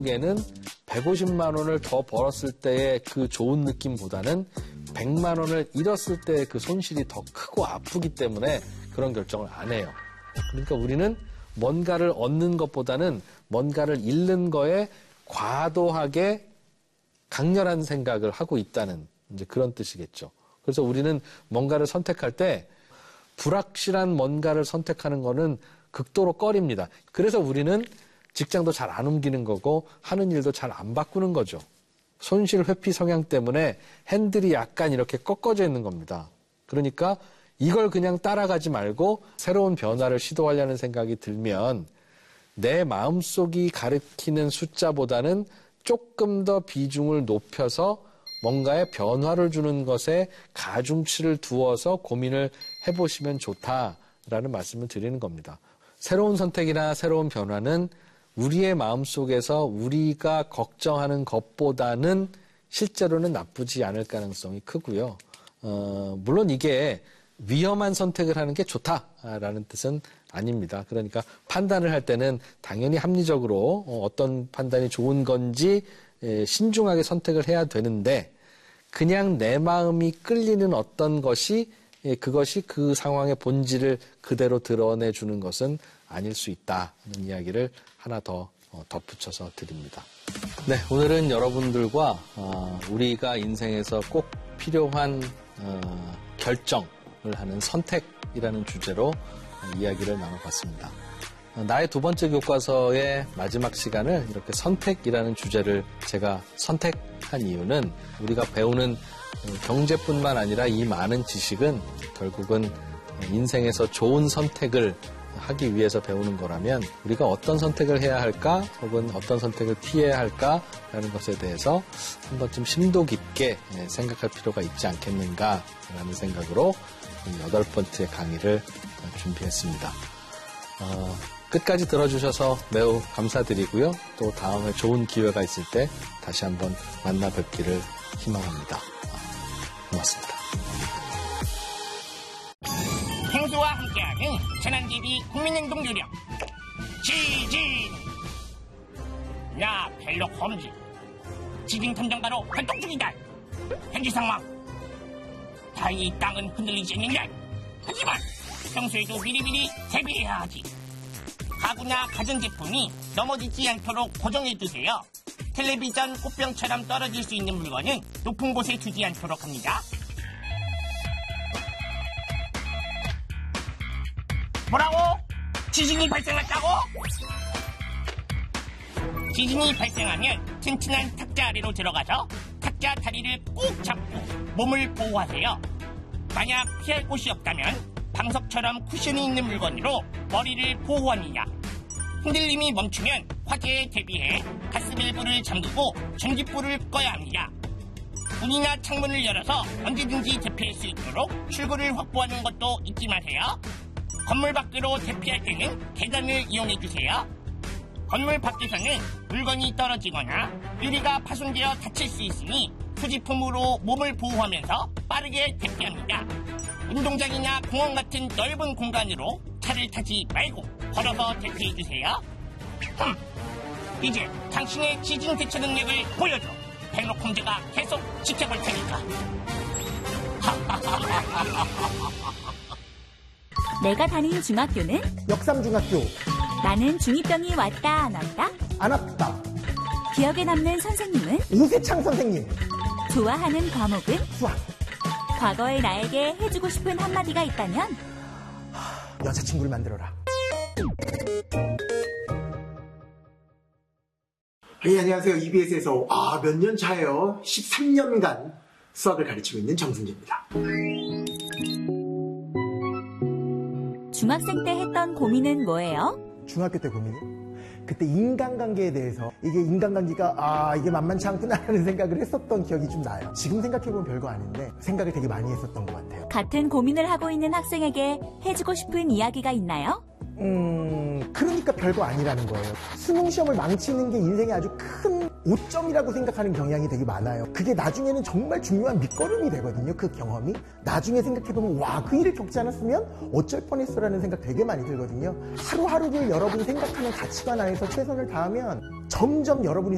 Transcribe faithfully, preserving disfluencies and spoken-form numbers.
에는 백오십만 원을 더 벌었을 때의 그 좋은 느낌보다는 백만 원을 잃었을 때의 그 손실이 더 크고 아프기 때문에 그런 결정을 안 해요. 그러니까 우리는 뭔가를 얻는 것보다는 뭔가를 잃는 거에 과도하게 강렬한 생각을 하고 있다는 이제 그런 뜻이겠죠. 그래서 우리는 뭔가를 선택할 때 불확실한 뭔가를 선택하는 거는 극도로 꺼립니다. 그래서 우리는 직장도 잘 안 옮기는 거고 하는 일도 잘 안 바꾸는 거죠. 손실 회피 성향 때문에 핸들이 약간 이렇게 꺾어져 있는 겁니다. 그러니까 이걸 그냥 따라가지 말고 새로운 변화를 시도하려는 생각이 들면 내 마음속이 가리키는 숫자보다는 조금 더 비중을 높여서 뭔가에 변화를 주는 것에 가중치를 두어서 고민을 해보시면 좋다라는 말씀을 드리는 겁니다. 새로운 선택이나 새로운 변화는 우리의 마음속에서 우리가 걱정하는 것보다는 실제로는 나쁘지 않을 가능성이 크고요. 어, 물론 이게 위험한 선택을 하는 게 좋다라는 뜻은 아닙니다. 그러니까 판단을 할 때는 당연히 합리적으로 어떤 판단이 좋은 건지 신중하게 선택을 해야 되는데 그냥 내 마음이 끌리는 어떤 것이 그것이 그 상황의 본질을 그대로 드러내주는 것은 아닐 수 있다는 이야기를 하나 더 덧붙여서 드립니다. 네, 오늘은 여러분들과 우리가 인생에서 꼭 필요한 결정을 하는 선택이라는 주제로 이야기를 나눠봤습니다. 나의 두 번째 교과서의 마지막 시간을 이렇게 선택이라는 주제를 제가 선택한 이유는 우리가 배우는 경제뿐만 아니라 이 많은 지식은 결국은 인생에서 좋은 선택을 하기 위해서 배우는 거라면 우리가 어떤 선택을 해야 할까 혹은 어떤 선택을 피해야 할까라는 것에 대해서 한 번쯤 심도 깊게 생각할 필요가 있지 않겠는가라는 생각으로 여덟 번째 강의를 준비했습니다. 어, 끝까지 들어주셔서 매우 감사드리고요. 또 다음에 좋은 기회가 있을 때 다시 한번 만나 뵙기를 희망합니다. 고맙습니다. 행수와 함께하는 재난대비 국민행동 요령 지진. 나 벨록 홈즈 지진 탐정가로 활동 중이다. 현지 상황 다행히 땅은 흔들리지 않는다. 하지만 평소에도 미리미리 대비해야 하지. 가구나 가전제품이 넘어지지 않도록 고정해두세요. 텔레비전 꽃병처럼 떨어질 수 있는 물건은 높은 곳에 두지 않도록 합니다. 뭐라고? 지진이 발생했다고? 지진이 발생하면 튼튼한 탁자 아래로 들어가서 탁자 다리를 꾹 잡고 몸을 보호하세요. 만약 피할 곳이 없다면 방석처럼 쿠션이 있는 물건으로 머리를 보호합니다. 흔들림이 멈추면 화재에 대비해 가스밸브를 잠그고 전기불을 꺼야 합니다. 문이나 창문을 열어서 언제든지 대피할 수 있도록 출구를 확보하는 것도 잊지 마세요. 건물 밖으로 대피할 때는 계단을 이용해주세요. 건물 밖에서는 물건이 떨어지거나 유리가 파손되어 다칠 수 있으니 소지품으로 몸을 보호하면서 빠르게 대피합니다. 운동장이나 공원 같은 넓은 공간으로 차를 타지 말고 걸어서 대피해주세요. 흠, 이제 당신의 지진 대처 능력을 보여줘. 벨록 홈즈가 계속 지켜볼 테니까. 내가 다니는 중학교는 역삼중학교. 나는 중이병이 왔다 안 왔다? 안 왔다. 기억에 남는 선생님은? 우세창 선생님. 좋아하는 과목은? 수학. 과거의 나에게 해주고 싶은 한마디가 있다면? 여자친구를 만들어라. 네, 안녕하세요. 이비에스에서 아, 몇 년 차예요. 십삼 년간 수학을 가르치고 있는 정승재입니다. 중학생 때 했던 고민은 뭐예요? 중학교 때 고민이? 그때 인간관계에 대해서 이게 인간관계가 아 이게 만만치 않구나라는 생각을 했었던 기억이 좀 나요. 지금 생각해보면 별거 아닌데 생각을 되게 많이 했었던 것 같아요. 같은 고민을 하고 있는 학생에게 해주고 싶은 이야기가 있나요? 음... 그러니까 별거 아니라는 거예요. 수능시험을 망치는 게 인생의 아주 큰 오점이라고 생각하는 경향이 되게 많아요. 그게 나중에는 정말 중요한 밑거름이 되거든요. 그 경험이. 나중에 생각해보면 와, 그 일을 겪지 않았으면 어쩔 뻔했어라는 생각 되게 많이 들거든요. 하루하루를 여러분이 생각하는 가치관 안에서 최선을 다하면 점점 여러분이